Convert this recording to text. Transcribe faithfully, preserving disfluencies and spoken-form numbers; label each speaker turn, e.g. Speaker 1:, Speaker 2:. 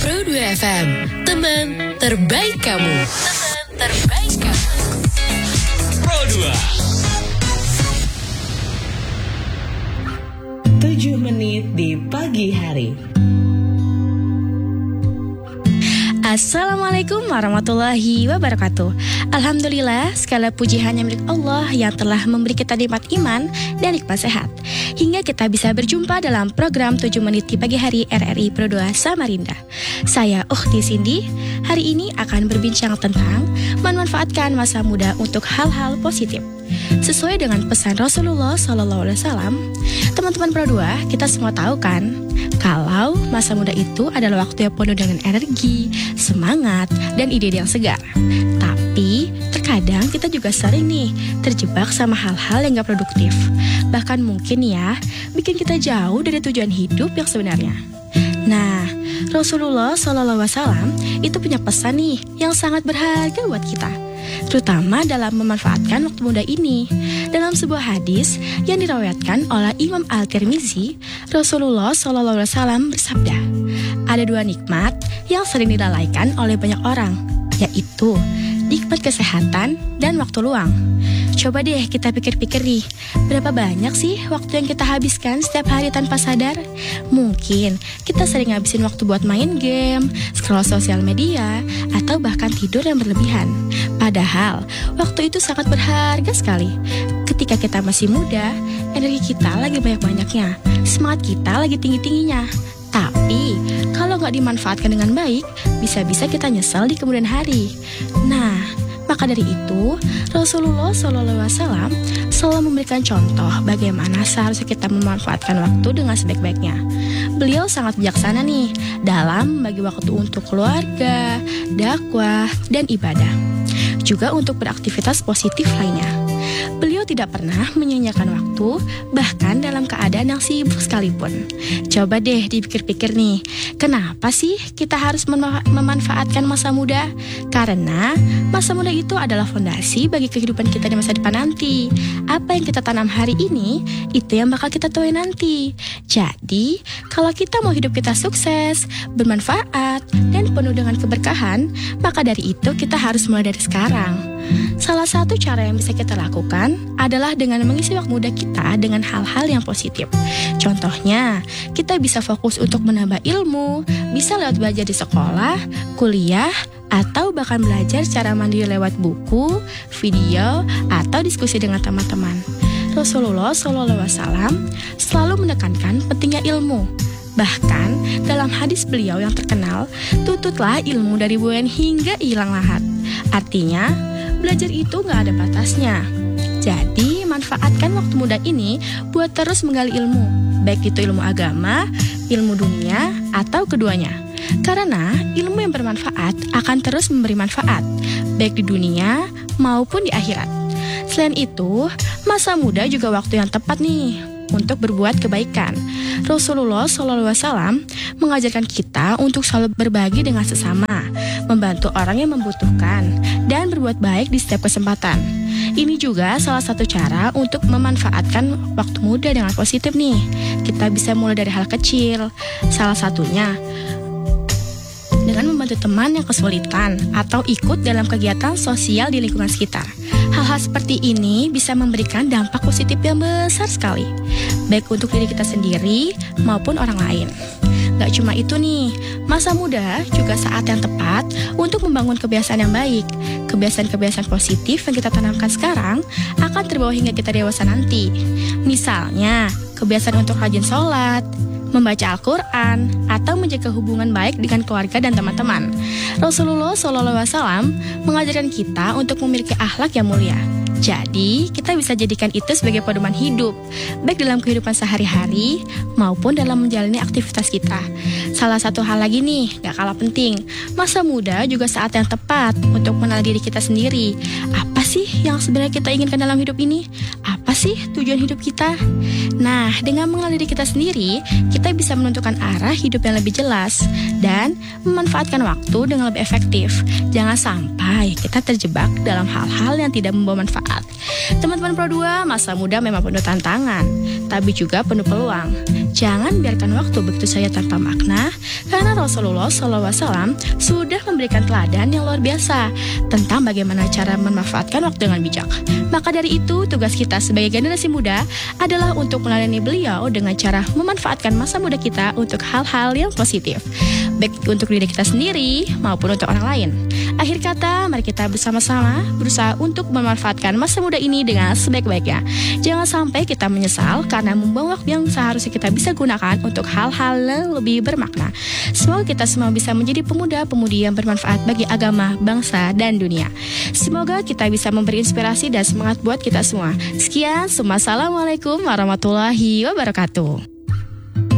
Speaker 1: Pro dua F M, teman terbaik kamu. Teman terbaik kamu. Pro dua.
Speaker 2: tujuh menit di pagi hari.
Speaker 3: Assalamualaikum warahmatullahi wabarakatuh. Alhamdulillah, segala puji hanya milik Allah yang telah memberi kita nikmat iman dan nikmat sehat, hingga kita bisa berjumpa dalam program tujuh menit di pagi hari R R I Pro dua Samarinda. Saya Ukhti Cindy, hari ini akan berbincang tentang memanfaatkan masa muda untuk hal-hal positif. Sesuai dengan pesan Rasulullah shallallahu alaihi wasallam, teman-teman Pro dua, kita semua tahu kan, kalau masa muda itu adalah waktu yang penuh dengan energi, semangat, dan ide yang segar. Tapi terkadang kita juga sering nih terjebak sama hal-hal yang gak produktif. Bahkan mungkin ya, bikin kita jauh dari tujuan hidup yang sebenarnya. Nah, Rasulullah shallallahu alaihi wasallam itu punya pesan nih yang sangat berharga buat kita, terutama dalam memanfaatkan waktu muda ini. Dalam sebuah hadis yang diriwayatkan oleh Imam Al-Tirmizi, Rasulullah shallallahu alaihi wasallam bersabda, ada dua nikmat yang sering dilalaikan oleh banyak orang, yaitu nikmat kesehatan dan waktu luang. Coba deh kita pikir-pikir nih, berapa banyak sih waktu yang kita habiskan setiap hari tanpa sadar? Mungkin kita sering ngabisin waktu buat main game, scroll sosial media, atau bahkan tidur yang berlebihan. Padahal waktu itu sangat berharga sekali. Ketika kita masih muda, energi kita lagi banyak-banyaknya, semangat kita lagi tinggi-tingginya. Tapi kalau nggak dimanfaatkan dengan baik, bisa-bisa kita nyesel di kemudian hari. Nah, maka dari itu, Rasulullah shallallahu alaihi wasallam selalu memberikan contoh bagaimana seharusnya kita memanfaatkan waktu dengan sebaik-baiknya. Beliau sangat bijaksana nih dalam bagi waktu untuk keluarga, dakwah, dan ibadah. Juga untuk beraktivitas positif lainnya. Beliau tidak pernah menyia-nyiakan waktu, bahkan dalam keadaan yang sibuk sekalipun. Coba deh dipikir-pikir nih, kenapa sih kita harus mem- memanfaatkan masa muda? Karena masa muda itu adalah fondasi bagi kehidupan kita di masa depan nanti. Apa yang kita tanam hari ini, itu yang bakal kita tuai nanti. Jadi, kalau kita mau hidup kita sukses, bermanfaat, dan penuh dengan keberkahan, maka dari itu kita harus mulai dari sekarang. Salah satu cara yang bisa kita lakukan adalah dengan mengisi waktu muda kita dengan hal-hal yang positif. Contohnya, kita bisa fokus untuk menambah ilmu, bisa lewat belajar di sekolah, kuliah, atau bahkan belajar secara mandiri lewat buku, video, atau diskusi dengan teman-teman. Rasulullah shallallahu alaihi wasallam selalu menekankan pentingnya ilmu. Bahkan dalam hadis beliau yang terkenal, tututlah ilmu dari buayan hingga hilang lahat. Artinya, belajar itu gak ada batasnya. Jadi, manfaatkan waktu muda ini buat terus menggali ilmu, baik itu ilmu agama, ilmu dunia, atau keduanya. Karena ilmu yang bermanfaat akan terus memberi manfaat, baik di dunia maupun di akhirat. Selain itu, masa muda juga waktu yang tepat nih untuk berbuat kebaikan. Rasulullah shallallahu alaihi wasallam mengajarkan kita untuk selalu berbagi dengan sesama, membantu orang yang membutuhkan, dan berbuat baik di setiap kesempatan. Ini juga salah satu cara untuk memanfaatkan waktu muda dengan positif nih. Kita bisa mulai dari hal kecil, salah satunya dengan membantu teman yang kesulitan atau ikut dalam kegiatan sosial di lingkungan sekitar. Hal-hal seperti ini bisa memberikan dampak positif yang besar sekali, baik untuk diri kita sendiri maupun orang lain. Gak cuma itu nih, masa muda juga saat yang tepat untuk membangun kebiasaan yang baik. Kebiasaan-kebiasaan positif yang kita tanamkan sekarang akan terbawa hingga kita dewasa nanti. Misalnya, kebiasaan untuk rajin sholat, membaca Al-Quran, atau menjaga hubungan baik dengan keluarga dan teman-teman. Rasulullah shallallahu alaihi wasallam mengajarkan kita untuk memiliki akhlak yang mulia. Jadi, kita bisa jadikan itu sebagai pedoman hidup, baik dalam kehidupan sehari-hari maupun dalam menjalani aktivitas kita. Salah satu hal lagi nih, gak kalah penting, masa muda juga saat yang tepat untuk mengenal diri kita sendiri. Apa sih yang sebenarnya kita inginkan dalam hidup ini? Apa sih tujuan hidup kita? Nah, dengan mengenal diri kita sendiri, kita bisa menentukan arah hidup yang lebih jelas dan memanfaatkan waktu dengan lebih efektif. Jangan sampai kita terjebak dalam hal-hal yang tidak membawa manfaat. Teman-teman Pro dua, masa muda memang penuh tantangan, tapi juga penuh peluang. Jangan biarkan waktu begitu saja tanpa makna, karena Rasulullah shallallahu alaihi wasallam sudah memberikan teladan yang luar biasa tentang bagaimana cara memanfaatkan waktu dengan bijak. Maka dari itu, tugas kita sebagai generasi muda adalah untuk melayani beliau dengan cara memanfaatkan masa muda kita untuk hal-hal yang positif, baik untuk diri kita sendiri maupun untuk orang lain. Akhir kata, mari kita bersama-sama berusaha untuk memanfaatkan masa muda ini dengan sebaik-baiknya. Jangan sampai kita menyesal karena membuang waktu yang seharusnya kita bisa gunakan untuk hal-hal yang lebih bermakna. Semoga kita semua bisa menjadi pemuda-pemudi yang bermanfaat bagi agama, bangsa, dan dunia. Semoga kita bisa memberi inspirasi dan semangat buat kita semua. Sekian, assalamualaikum warahmatullahi wabarakatuh.